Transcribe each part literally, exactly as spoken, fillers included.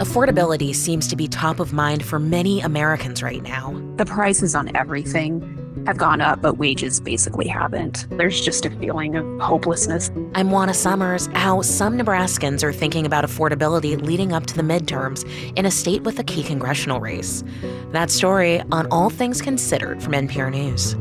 Affordability seems to be top of mind for many Americans right now. The prices on everything have gone up, but wages basically haven't. There's just a feeling of hopelessness. I'm Juana Summers. How some Nebraskans are thinking about affordability leading up to the midterms in a state with a key congressional race. That story on All Things Considered from N P R News.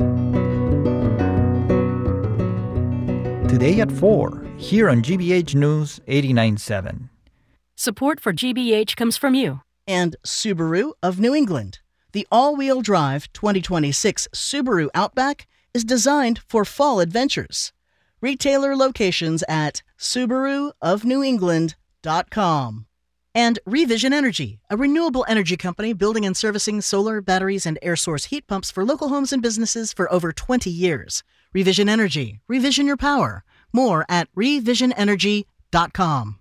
Today at four, here on G B H News eighty-nine point seven. Support for G B H comes from you. And Subaru of New England. The all-wheel drive twenty twenty-six Subaru Outback is designed for fall adventures. Retailer locations at Subaru of New England dot com. And Revision Energy, a renewable energy company building and servicing solar, batteries, and air source heat pumps for local homes and businesses for over twenty years. Revision Energy. Revision your power. More at revision energy dot com.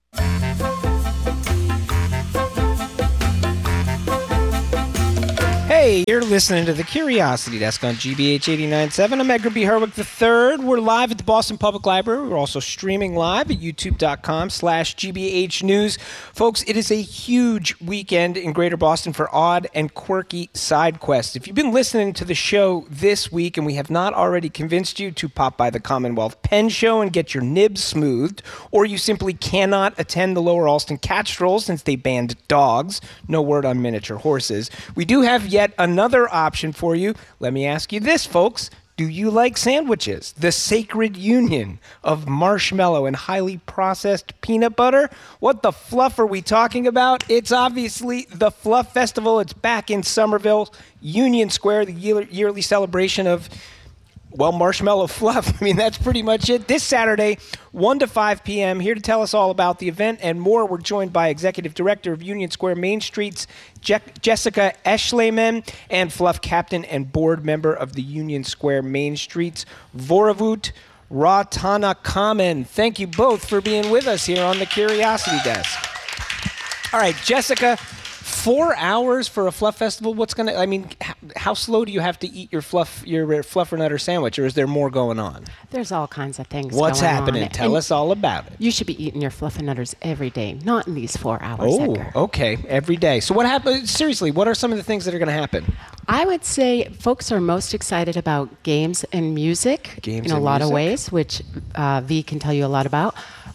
Hey, you're listening to The Curiosity Desk on G B H eighty-nine point seven. I'm Edgar B. Herwick the third. We're live at the Boston Public Library. We're also streaming live at youtube.com slash GBH News. Folks, it is a huge weekend in Greater Boston for odd and quirky side quests. If you've been listening to the show this week and we have not already convinced you to pop by the Commonwealth Pen Show and get your nibs smoothed, or you simply cannot attend the Lower Alston Cat Stroll since they banned dogs, no word on miniature horses, we do have yet another option for you. Let me ask you this, folks. Do you like sandwiches? The sacred union of marshmallow and highly processed peanut butter? What the fluff are we talking about? It's obviously the Fluff Festival. It's back in Somerville, Union Square, the year- yearly celebration of, well, marshmallow fluff. I mean, that's pretty much it. This Saturday, one to five p.m., here to tell us all about the event and more, we're joined by Executive Director of Union Square Main Street's Je- Jessica Eschleman and Fluff Captain and Board Member of the Union Square Main Street's Voravut Ratanakaman. Thank you both for being with us here on the Curiosity Desk. All right, Jessica, four hours for a Fluff Festival? What's going to, I mean, how, how slow do you have to eat your fluff, your Fluffernutter sandwich, or is there more going on? There's all kinds of things What's going happening? on. Tell And us all about it. You should be eating your Fluffernutters every day, not in these four hours, Oh, Edgar. okay. Every day. So what happened? Seriously, what are some of the things that are going to happen? I would say folks are most excited about games and music Games in a and lot music? of ways, which uh, V can tell you a lot about.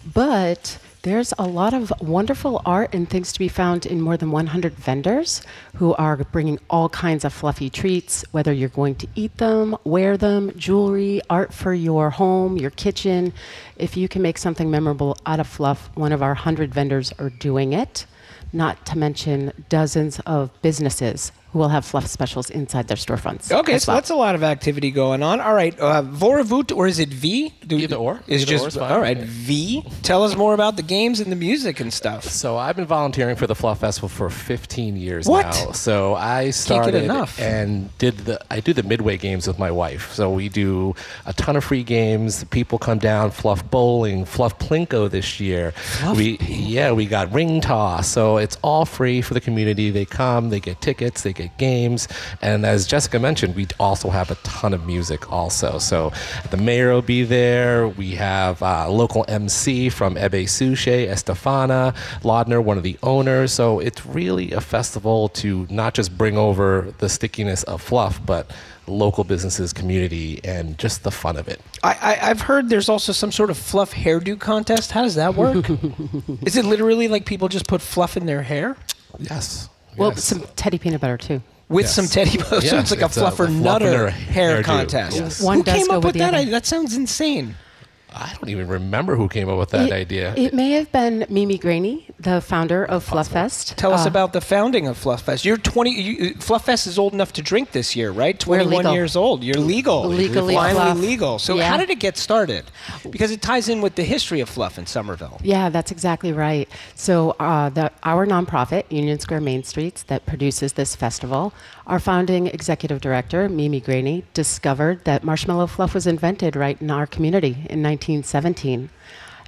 But there's a lot of wonderful art and things to be found in more than one hundred vendors who are bringing all kinds of fluffy treats, whether you're going to eat them, wear them, jewelry, art for your home, your kitchen. If you can make something memorable out of fluff, one of our one hundred vendors are doing it, not to mention dozens of businesses who will have fluff specials inside their storefronts. Okay, as so well. that's a lot of activity going on. All right, uh, Voravut, or is it V? Do, Either or. Is Either just or is fine. all right. V. Tell us more about the games and the music and stuff. So I've been volunteering for the Fluff Festival for fifteen years What? now. So I get started enough. and did the I do the midway games with my wife. So we do a ton of free games. People come down, Fluff Bowling, Fluff Plinko this year. Fluff we yeah, we got ring toss. So it's all free for the community. They come, they get tickets, they get games. And as Jessica mentioned, we also have a ton of music also. So the mayor will be there. We have a local M C from Ebe Sushi, Estefana Laudner, one of the owners. So it's really a festival to not just bring over the stickiness of fluff, but local businesses, community, and just the fun of it. I, I, I've heard there's also some sort of fluff hairdo contest. How does that work? Is it literally like people just put fluff in their hair? Yes. Well, yes. some teddy peanut butter, too. With Yes. some teddy bears. So Yeah, it's like a it's a- fluffer a nutter fluffernutter hair hairdo. contest. Yes. One Who does came go up with with the that? other. I, that sounds insane. I don't even remember who came up with that it, idea. It may have been Mimi Graney, the founder of Fluff Fest. Tell us Uh, about the founding of Fluff Fest. You're twenty. You, Fluff Fest is old enough to drink this year, right? We're twenty-one legal. years old. You're legal. Legally Finally Fluff. legal. So Yeah. how did it get started? Because it ties in with the history of Fluff in Somerville. Yeah, that's exactly right. So uh, the, our nonprofit, Union Square Main Streets, that produces this festival, our founding executive director, Mimi Graney, discovered that marshmallow fluff was invented right in our community in nineteen seventeen.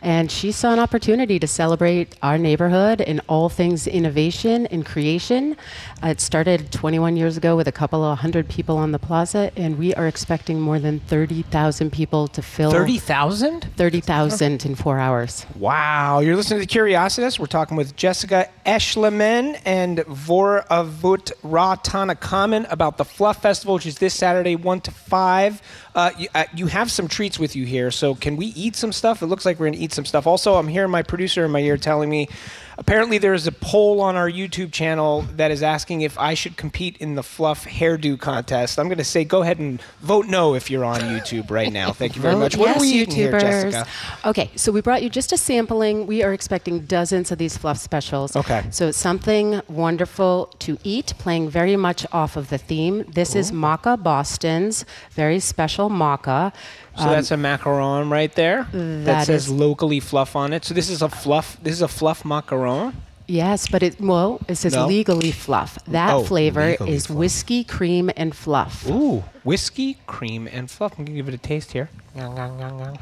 And she saw an opportunity to celebrate our neighborhood and all things innovation and creation. Uh, it started twenty-one years ago with a couple of hundred people on the plaza, and we are expecting more than thirty thousand people to fill. thirty thousand? thirty thousand in four hours. Wow. You're listening to Curiositas. We're talking with Jessica Eschleman and Voravut Ratanakaman about the Fluff Festival, which is this Saturday, one to five. Uh, you, uh, you have some treats with you here, so can we eat some stuff? It looks like we're going to eat some stuff. Also, I'm hearing my producer in my ear telling me apparently there is a poll on our YouTube channel that is asking if I should compete in the Fluff hairdo contest. I'm going to say go ahead and vote no if you're on YouTube right now. Thank you very Vote much. What yes, are we eating here, YouTubers. Jessica? Okay, so we brought you just a sampling. We are expecting dozens of these Fluff specials. Okay. So it's something wonderful to eat, playing very much off of the theme. This is Maca Boston's very special maca. So that's a macaron right there that, that says is- locally Fluff on it. So this is a fluff. This is a Fluff macaron. Yes, but it well, it says No? legally fluff. That Oh, flavor legally is fluff. whiskey, cream, and fluff. Ooh, whiskey, cream, and fluff. I'm gonna give it a taste here. Nyang, nyang, nyang, nyang.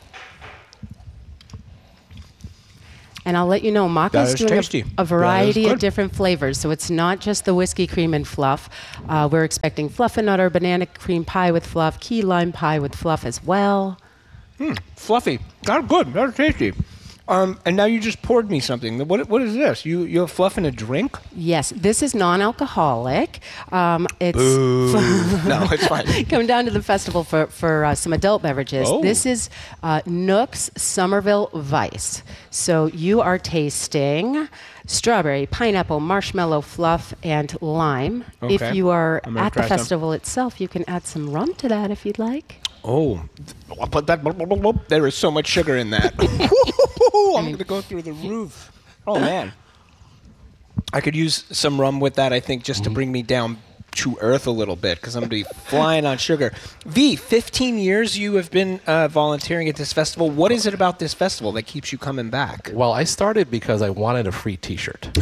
And I'll let you know, That Maca's is doing tasty. a, That a is variety good. of different flavors. So it's not just the whiskey, cream, and fluff. Uh, we're expecting fluff and nutter, banana cream pie with fluff, key lime pie with fluff as well. Fluffy. That's good. That's tasty. Um, and now you just poured me something. What, what is this? You you have fluff in a drink? Yes, this is non-alcoholic. Um, it's No, it's fine. come down to the festival for, for uh, some adult beverages. Oh. This is uh, Nook's Somerville Vice. So you are tasting strawberry, pineapple, marshmallow, fluff, and lime. Okay. If you are I'm gonna at the try some. festival itself, you can add some rum to that if you'd like. Oh, I'll put that. There is so much sugar in that. I'm going to go through the roof. Oh, man. I could use some rum with that, I think, just to bring me down to earth a little bit, because I'm going to be flying on sugar. V, fifteen years you have been uh, volunteering at this festival. What is it about this festival that keeps you coming back? Well, I started because I wanted a free T-shirt.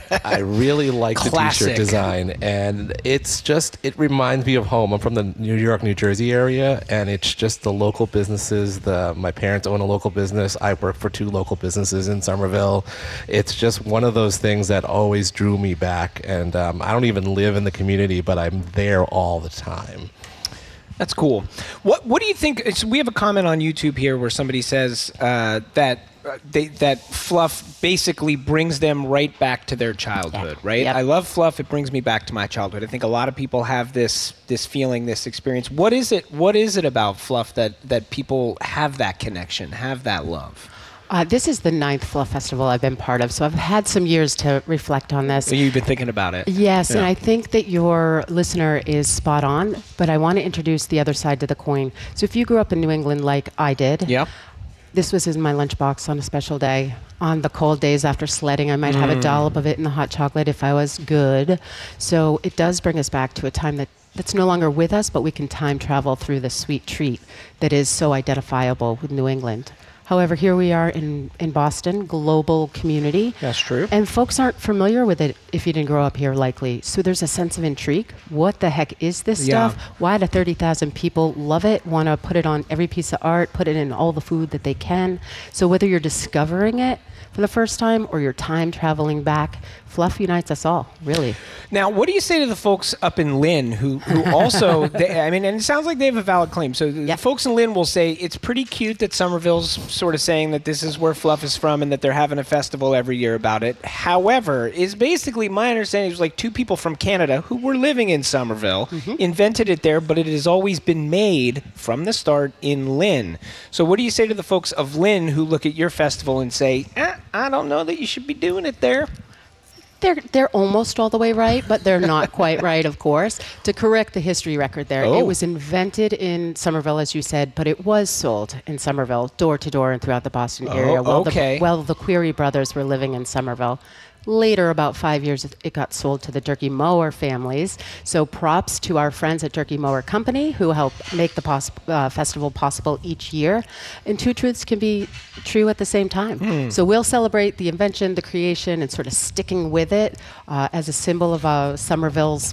I really like the Classic. T-shirt design, and it's just, it reminds me of home. I'm from the New York, New Jersey area, and it's just the local businesses. The my parents own a local business. I work for two local businesses in Somerville. It's just one of those things that always drew me back, and um, I don't even live in the community, but I'm there all the time. That's cool. What What do you think? It's, we have a comment on YouTube here where somebody says uh, that uh, they, that fluff basically brings them right back to their childhood, right? Yep. I love fluff. It brings me back to my childhood. I think a lot of people have this this feeling, this experience. What is it? What is it about fluff that that people have that connection, have that love? Uh, this is the ninth Fluff Festival I've been part of, so I've had some years to reflect on this. So you've been thinking about it. Yes, and Yeah. I think that your listener is spot on, but I want to introduce the other side to the coin. So if you grew up in New England like I did, Yeah. this was in my lunchbox on a special day. On the cold days after sledding, I might have Mm. a dollop of it in the hot chocolate if I was good. So it does bring us back to a time that, that's no longer with us, but we can time travel through the sweet treat that is so identifiable with New England. However, here we are in, in Boston, global community. That's true. And folks aren't familiar with it if you didn't grow up here, likely. So there's a sense of intrigue. What the heck is this Yeah. stuff? Why do thirty thousand people love it, want to put it on every piece of art, put it in all the food that they can? So whether you're discovering it for the first time or you're time traveling back, Fluff unites us all, really. Now, what do you say to the folks up in Lynn who, who also, they, I mean, and it sounds like they have a valid claim. So the Yep. folks in Lynn will say it's pretty cute that Somerville's sort of saying that this is where Fluff is from and that they're having a festival every year about it. However, is basically my understanding is like two people from Canada who were living in Somerville invented it there, but it has always been made from the start in Lynn. So what do you say to the folks of Lynn who look at your festival and say, eh, I don't know that you should be doing it there? They're they're almost all the way right, but they're not quite right, of course. To correct the history record there, Oh. it was invented in Somerville, as you said, but it was sold in Somerville, door to door and throughout the Boston area. Oh, while okay. The, while the Query brothers were living in Somerville. Later, about five years, it- it got sold to the Turkey Mower families. So props to our friends at Turkey Mower Company who help make the pos- uh, festival possible each year. And two truths can be true at the same time. So we'll celebrate the invention, the creation, and sort of sticking with it uh, as a symbol of uh, Somerville's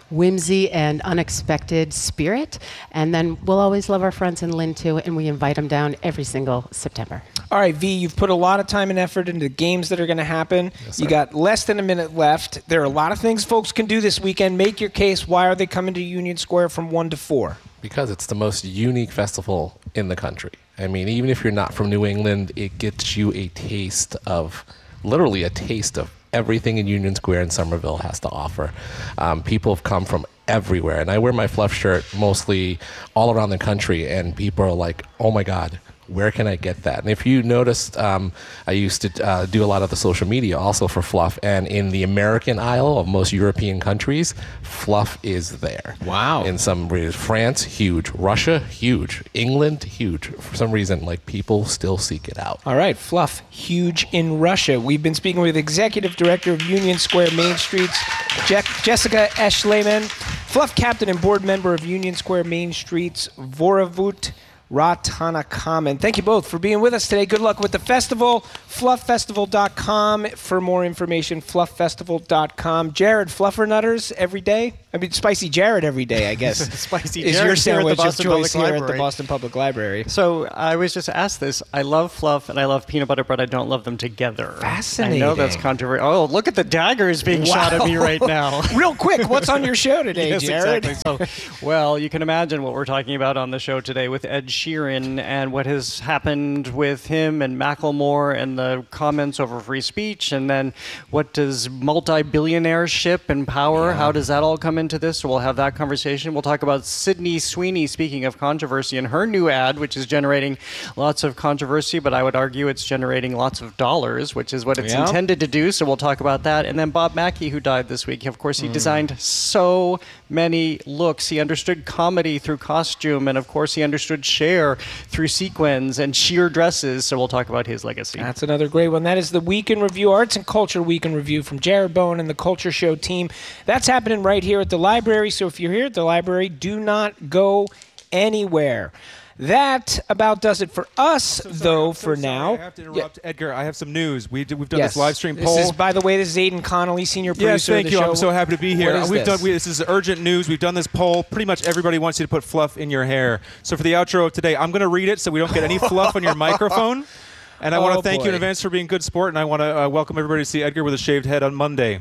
whimsy and unexpected spirit. And then we'll always love our friends in Lynn, too, and we invite them down every single September. All right, V, you've put a lot of time and effort into the games that are going to happen. Yes, you got less than a minute left. There are a lot of things folks can do this weekend. Make your case. Why are they coming to Union Square from one to four? Because it's the most unique festival in the country. I mean, even if you're not from New England, it gets you a taste of, literally a taste of everything in Union Square and Somerville has to offer. Um, people have come from everywhere, and I wear my Fluff shirt mostly all around the country, and people are like, oh my God, where can I get that? And if you noticed, um, I used to uh, do a lot of the social media also for Fluff, and in the American aisle of most European countries, Fluff is there. Wow. In some reasons, France, huge. Russia, huge. England, huge. For some reason, like, people still seek it out. All right, Fluff, huge in Russia. We've been speaking with Executive Director of Union Square Main Streets, Je- Jessica Eschleman, Fluff Captain and Board Member of Union Square Main Streets, Voravut Ratanakaman. Thank you both for being with us today. Good luck with the festival. fluff festival dot com for more information. fluff festival dot com. Jared, Fluffernutters every day? I mean, Spicy Jared every day, I guess. Spicy is Jared your sandwich here of choice here Library. at the Boston Public Library. So I was just asked this. I love Fluff and I love peanut butter, but I don't love them together. Fascinating. I know that's controversial. Oh, look at the daggers being Wow. shot at me right now. Real quick, what's on your show today, yes, Jared? Exactly. So, well, you can imagine what we're talking about on the show today with Ed Sheeran and what has happened with him and Macklemore and the comments over free speech, and then what does multi-billionaireship and power, yeah. how does that all come into this? So we'll have that conversation. We'll talk about Sydney Sweeney, speaking of controversy, and her new ad, which is generating lots of controversy, but I would argue it's generating lots of dollars, which is what it's yeah. intended to do. So we'll talk about that. And then Bob Mackie, who died this week. Of course, he mm. designed so many looks. He understood comedy through costume, and of course, he understood Cher through sequins and sheer dresses. So we'll talk about his legacy. That's another great one. That is the Week in Review, Arts and Culture Week in Review from Jared Bowen and the Culture Show team. That's happening right here at the library. So if you're here at the library, do not go anywhere. That about does it for us, so sorry, though, so for sorry. now. I have to interrupt. Yeah. Edgar, I have some news. We did, we've done yes. this live stream this poll. Is, by the way, this is Aidan Connolly, senior producer yes, thank of the you. show. I'm so happy to be here. What is we've this? done. We, this is urgent news. We've done this poll. Pretty much everybody wants you to put fluff in your hair. So for the outro of today, I'm going to read it so we don't get any fluff on your microphone. And I oh, want to thank boy. you in advance for being good sport, and I want to uh, welcome everybody to see Edgar with a shaved head on Monday.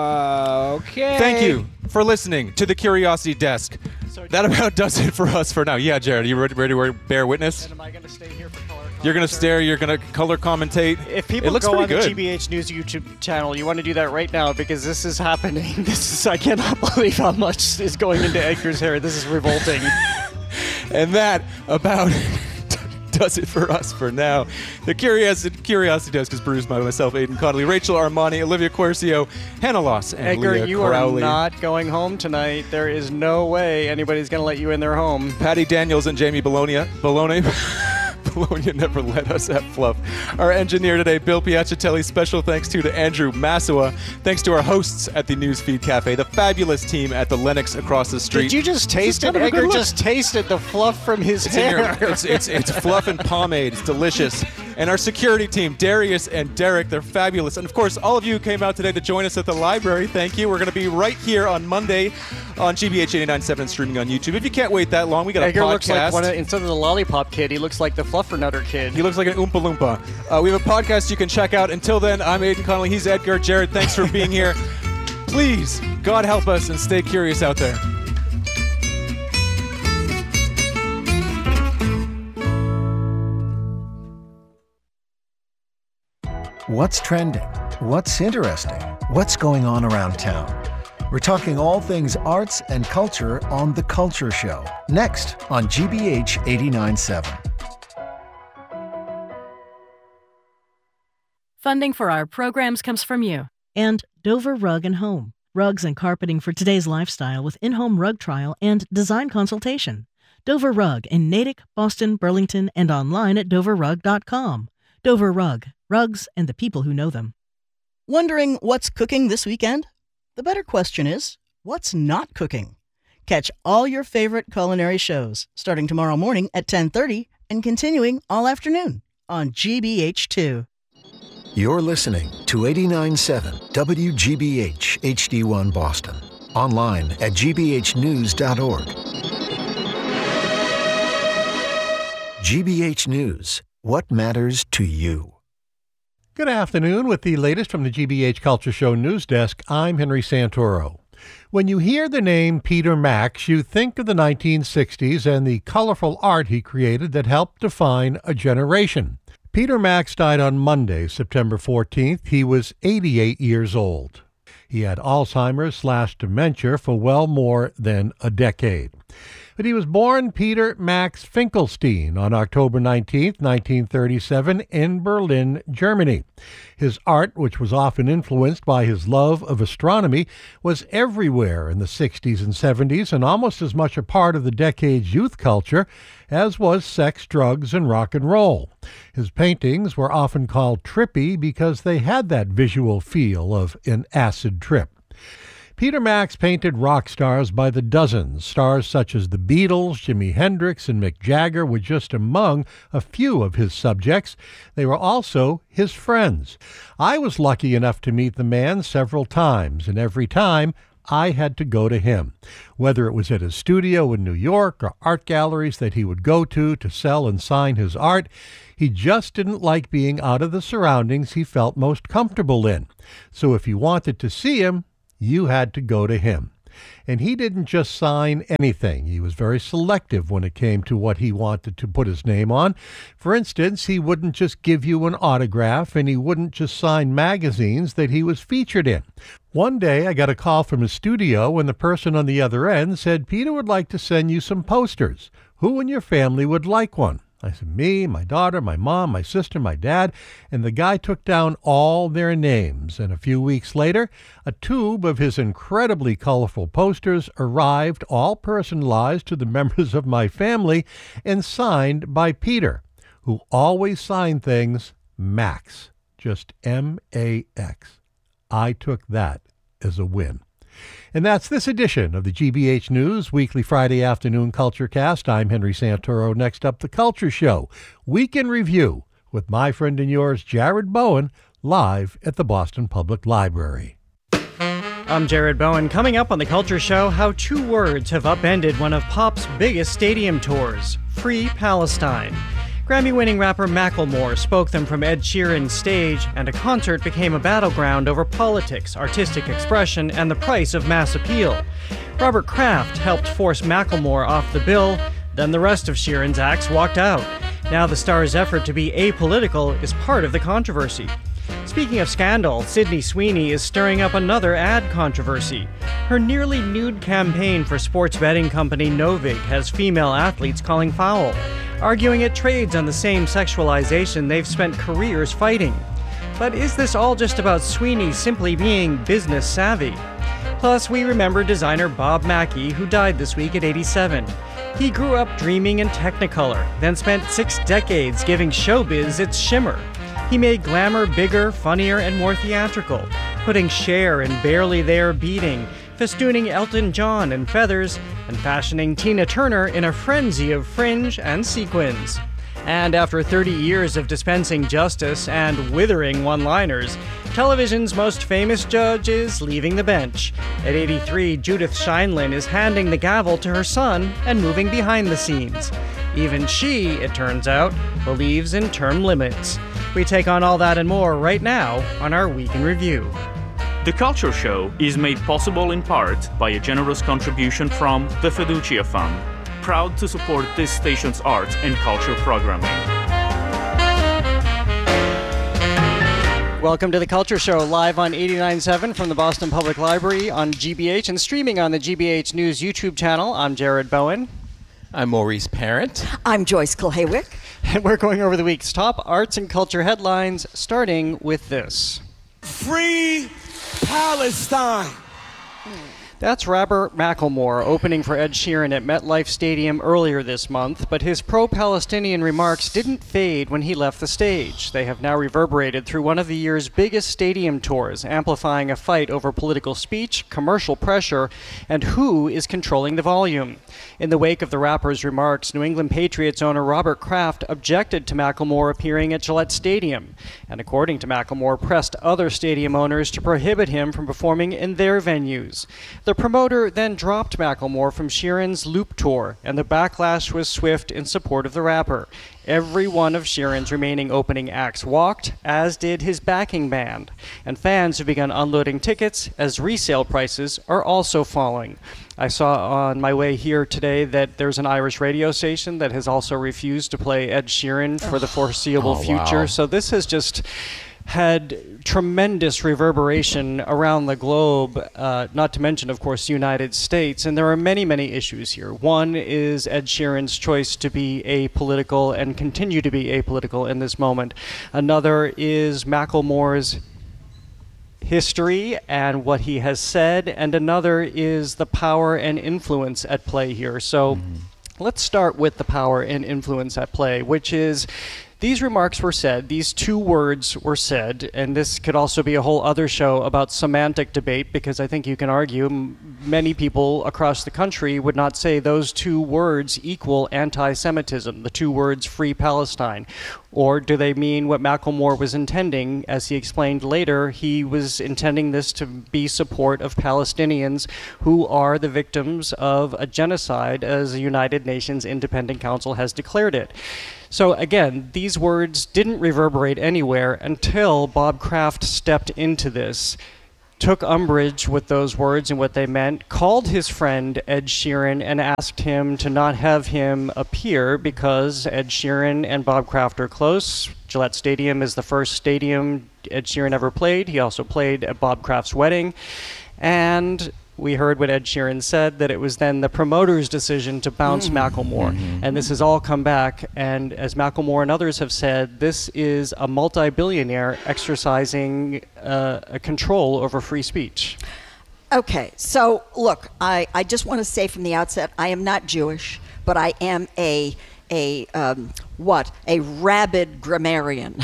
Uh, okay. Thank you for listening to the Curiosity Desk. So that about does it for us for now. Yeah, Jared, are you ready, ready to bear witness? And am I going to stay here for color commentate? You're going to stare, you're going to color commentate. If people it looks go on good. the G B H News YouTube channel, you want to do that right now because this is happening. This is I cannot believe how much is going into Edgar's hair. This is revolting. And that about does it for us for now. The Curiosity, Curiosity Desk is produced by myself, Aidan Connolly, Rachel Armani, Olivia Quercio, Hannah Loss, and Edgar, Leah you Crowley. are not going home tonight. There is no way anybody's going to let you in their home. Patty Daniels and Jamie Bologna. Bologna. Bologna never let us have fluff. Our engineer today, Bill Piacitelli. Special thanks to, to Andrew Massawa. Thanks to our hosts at the Newsfeed Cafe, the fabulous team at the Lennox across the street. Did you just taste it? Edgar just tasted the fluff from his it's hair. Your, it's, it's, it's fluff and pomade. It's delicious. And our security team, Darius and Derek, they're fabulous. And of course, all of you who came out today to join us at the library, thank you. We're going to be right here on Monday on G B H eighty-nine point seven and streaming on YouTube. If you can't wait that long, we got Edgar a podcast. Looks like one of, instead of the lollipop kid, he looks like the Fluffernutter kid. He looks like an Oompa Loompa. Uh, we have a podcast you can check out. Until then, I'm Aidan Connolly. He's Edgar. Jared, thanks for being here. Please, God help us and stay curious out there. What's trending? What's interesting? What's going on around town? We're talking all things arts and culture on The Culture Show, next on G B H eighty-nine point seven. Funding for our programs comes from you. And Dover Rug and Home. Rugs and carpeting for today's lifestyle with in-home rug trial and design consultation. Dover Rug in Natick, Boston, Burlington, and online at dover rug dot com. Dover Rug. Rugs and the people who know them. Wondering what's cooking this weekend? The better question is, what's not cooking? Catch all your favorite culinary shows starting tomorrow morning at ten thirty and continuing all afternoon on G B H two. You're listening to eighty-nine point seven W G B H H D one Boston. online at g b h news dot org. G B H News. What matters to you? Good afternoon. With the latest from the G B H Culture Show News Desk, I'm Henry Santoro. When you hear the name Peter Max, you think of the nineteen sixties and the colorful art he created that helped define a generation. Peter Max died on Monday, September fourteenth. He was eighty-eight years old. He had Alzheimer's slash dementia for well more than a decade. But he was born Peter Max Finkelstein on October nineteenth, nineteen thirty-seven, in Berlin, Germany. His art, which was often influenced by his love of astronomy, was everywhere in the sixties and seventies and almost as much a part of the decade's youth culture as was sex, drugs, and rock and roll. His paintings were often called trippy because they had that visual feel of an acid trip. Peter Max painted rock stars by the dozens. Stars such as the Beatles, Jimi Hendrix, and Mick Jagger were just among a few of his subjects. They were also his friends. I was lucky enough to meet the man several times, and every time I had to go to him. Whether it was at his studio in New York or art galleries that he would go to to sell and sign his art, he just didn't like being out of the surroundings he felt most comfortable in. So if you wanted to see him, you had to go to him. And he didn't just sign anything. He was very selective when it came to what he wanted to put his name on. For instance, he wouldn't just give you an autograph, and he wouldn't just sign magazines that he was featured in. One day, I got a call from his studio, and the person on the other end said, "Peter would like to send you some posters. Who in your family would like one?" I said, "Me, my daughter, my mom, my sister, my dad," and the guy took down all their names. And a few weeks later, a tube of his incredibly colorful posters arrived, all personalized to the members of my family and signed by Peter, who always signed things Max, just M A X. I took that as a win. And that's this edition of the G B H News Weekly Friday Afternoon Culture Cast. I'm Henry Santoro. Next up, The Culture Show, Week in Review, with my friend and yours, Jared Bowen, live at the Boston Public Library. I'm Jared Bowen. Coming up on The Culture Show, how two words have upended one of pop's biggest stadium tours, Free Palestine. Grammy-winning rapper Macklemore spoke them from Ed Sheeran's stage, and a concert became a battleground over politics, artistic expression, and the price of mass appeal. Robert Kraft helped force Macklemore off the bill, then the rest of Sheeran's acts walked out. Now the star's effort to be apolitical is part of the controversy. Speaking of scandal, Sydney Sweeney is stirring up another ad controversy. Her nearly nude campaign for sports betting company Novig has female athletes calling foul, arguing it trades on the same sexualization they've spent careers fighting. But is this all just about Sweeney simply being business savvy? Plus, we remember designer Bob Mackie, who died this week at eighty-seven. He grew up dreaming in Technicolor, then spent six decades giving showbiz its shimmer. He made glamour bigger, funnier, and more theatrical, putting Cher in Barely There beading, festooning Elton John in feathers, and fashioning Tina Turner in a frenzy of fringe and sequins. And after thirty years of dispensing justice and withering one-liners, television's most famous judge is leaving the bench. At eighty-three, Judith Sheindlin is handing the gavel to her son and moving behind the scenes. Even she, it turns out, believes in term limits. We take on all that and more right now on our Week in Review. The Culture Show is made possible in part by a generous contribution from the Fiducia Fund, proud to support this station's arts and culture programming. Welcome to The Culture Show, live on eighty-nine point seven from the Boston Public Library on G B H and streaming on the G B H News YouTube channel. I'm Jared Bowen. I'm Maurice Parent. I'm Joyce Kilhaywick. And we're going over the week's top arts and culture headlines, starting with this. Free Palestine! That's Robert Macklemore opening for Ed Sheeran at MetLife Stadium earlier this month, but his pro-Palestinian remarks didn't fade when he left the stage. They have now reverberated through one of the year's biggest stadium tours, amplifying a fight over political speech, commercial pressure, and who is controlling the volume. In the wake of the rapper's remarks, New England Patriots owner Robert Kraft objected to Macklemore appearing at Gillette Stadium, and according to Macklemore, pressed other stadium owners to prohibit him from performing in their venues. The The promoter then dropped Macklemore from Sheeran's Loop Tour, and the backlash was swift in support of the rapper. Every one of Sheeran's remaining opening acts walked, as did his backing band, and fans have begun unloading tickets as resale prices are also falling. I saw on my way here today that there's an Irish radio station that has also refused to play Ed Sheeran for the foreseeable Oh, future. wow. So this has just had tremendous reverberation around the globe, uh, not to mention, of course, the United States. And there are many, many issues here. One is Ed Sheeran's choice to be apolitical and continue to be apolitical in this moment. Another is Macklemore's history and what he has said. And another is the power and influence at play here. So mm-hmm. let's start with the power and influence at play, which is these remarks were said, these two words were said, and this could also be a whole other show about semantic debate, because I think you can argue m- many people across the country would not say those two words equal anti-Semitism, the two words Free Palestine. Or do they mean what Macklemore was intending? As he explained later, he was intending this to be support of Palestinians who are the victims of a genocide, as the United Nations Independent Council has declared it. So again, these words didn't reverberate anywhere until Bob Kraft stepped into this, took umbrage with those words and what they meant, called his friend Ed Sheeran and asked him to not have him appear because Ed Sheeran and Bob Kraft are close. Gillette Stadium is the first stadium Ed Sheeran ever played. He also played at Bob Kraft's wedding. And we heard what Ed Sheeran said, that it was then the promoter's decision to bounce mm. Macklemore. Mm-hmm. And this has all come back. And as Macklemore and others have said, this is a multi-billionaire exercising uh, a control over free speech. Okay, so look, I, I just want to say from the outset, I am not Jewish, but I am a a um, what? A rabid grammarian.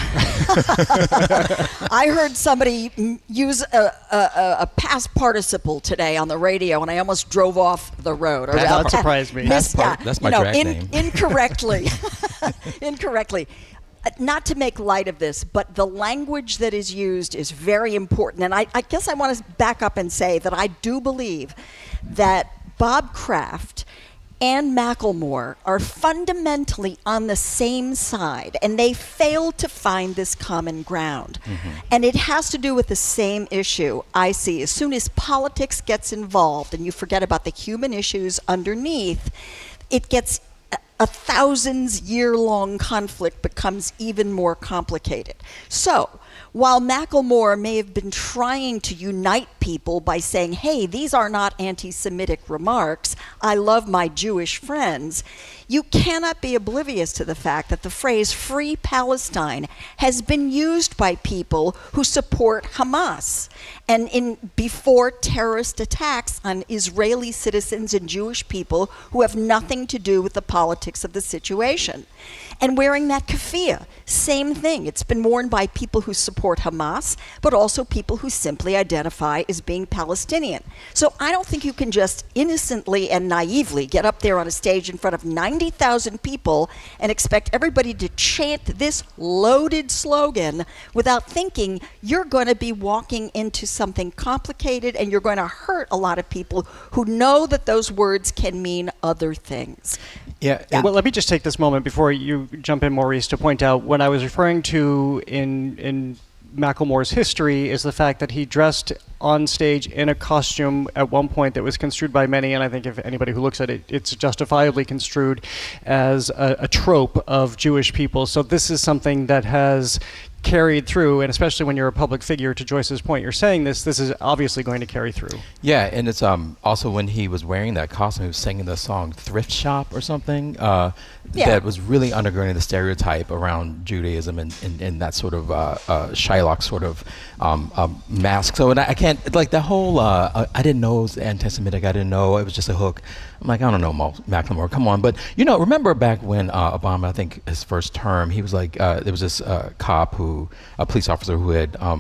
I heard somebody m- use a, a, a past participle today on the radio, and I almost drove off the road. That uh, surprised me. Mis- part, yeah, that's my you know, drag in, name. Incorrectly. incorrectly. Uh, not to make light of this, but the language that is used is very important. And I, I guess I want to back up and say that I do believe that Bob Kraft and Macklemore are fundamentally on the same side, and they failed to find this common ground. Mm-hmm. And it has to do with the same issue I see. As soon as politics gets involved and you forget about the human issues underneath, it gets a thousands year long conflict becomes even more complicated. So while Macklemore may have been trying to unite people by saying, hey, these are not anti-Semitic remarks, I love my Jewish friends, you cannot be oblivious to the fact that the phrase Free Palestine has been used by people who support Hamas. And in before terrorist attacks on Israeli citizens and Jewish people who have nothing to do with the politics of the situation. And wearing that keffiyeh, same thing. It's been worn by people who support Hamas, but also people who simply identify as being Palestinian. So I don't think you can just innocently and naively get up there on a stage in front of ninety thousand people and expect everybody to chant this loaded slogan without thinking you're going to be walking into something complicated and you're going to hurt a lot of people who know that those words can mean other things. Yeah. yeah. Well, let me just take this moment before you jump in, Maurice, to point out what I was referring to in in Macklemore's history is the fact that he dressed on stage in a costume at one point that was construed by many, and I think if anybody who looks at it, it's justifiably construed as a, a trope of Jewish people. So this is something that has carried through, and especially when you're a public figure, to Joyce's point, you're saying this, this is obviously going to carry through. Yeah, and it's um also when he was wearing that costume, he was singing the song Thrift Shop or something, uh, yeah. that was really undergirding the stereotype around Judaism and, and, and that sort of uh, uh, Shylock sort of um, um, mask. So and I, I can't, like the whole, uh, I didn't know it was anti-Semitic, I didn't know, it was just a hook. I'm like, I don't know, Macklemore, come on. But, you know, remember back when uh, Obama, I think his first term, he was like, uh, there was this uh, cop who, a police officer who had um,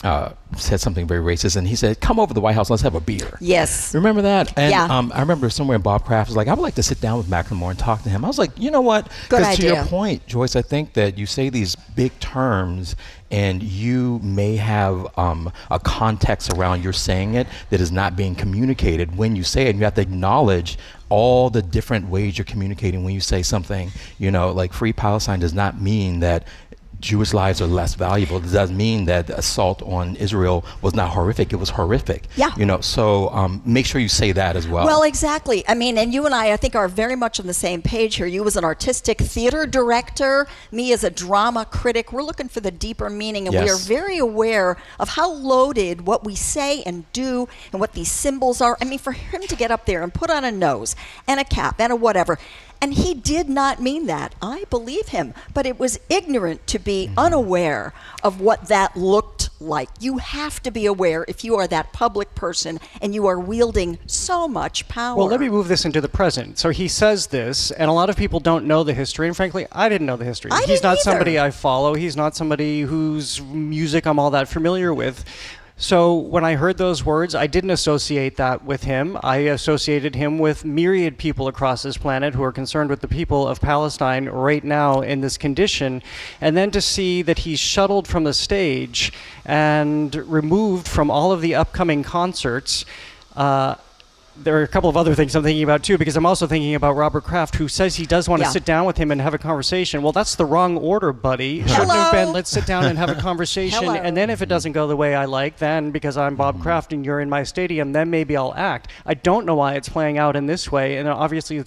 uh, said something very racist, and he said, "Come over to the White House, let's have a beer." Yes. Remember that? And Yeah. um, I remember somewhere Bob Kraft was like, "I would like to sit down with Macklemore and talk to him." I was like, you know what? Good Because to your idea. point, Joyce, I think that you say these big terms, and you may have um, a context around your saying it that is not being communicated when you say it. And you have to acknowledge all the different ways you're communicating when you say something. You know, like Free Palestine does not mean that Jewish lives are less valuable. It does mean that the assault on Israel was not horrific. It was horrific. Yeah. You know, so um, make sure you say that as well. Well, exactly. I mean, and you and I, I think, are very much on the same page here. You as an artistic theater director, me as a drama critic, we're looking for the deeper meaning, and we are Yes. very aware of how loaded what we say and do and what these symbols are. I mean, for him to get up there and put on a nose and a cap and a whatever, and he did not mean that. I believe him, but it was ignorant to be unaware of what that looked like. You have to be aware if you are that public person and you are wielding so much power. Well, let me move this into the present. So he says this, and a lot of people don't know the history, and frankly, I didn't know the history. I He's didn't not either. somebody I follow. He's not somebody whose music I'm all that familiar with. So when I heard those words, I didn't associate that with him. I associated him with myriad people across this planet who are concerned with the people of Palestine right now in this condition. And then to see that he's shuttled from the stage and removed from all of the upcoming concerts, uh, there are a couple of other things I'm thinking about too, because I'm also thinking about Robert Kraft, who says he does want to Yeah. sit down with him and have a conversation. Well, that's the wrong order, buddy. It shouldn't have been, let's sit down and have a conversation. Hello. And then if it doesn't go the way I like, then because I'm Bob Kraft and you're in my stadium, then maybe I'll act. I don't know why it's playing out in this way. And obviously